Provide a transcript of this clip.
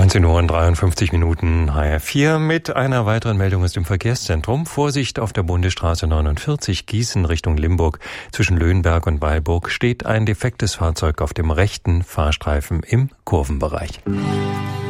19:53 HR4 mit einer weiteren Meldung aus dem Verkehrszentrum. Vorsicht auf der Bundesstraße 49 Gießen Richtung Limburg. Zwischen Löhnberg und Weilburg steht ein defektes Fahrzeug auf dem rechten Fahrstreifen im Kurvenbereich.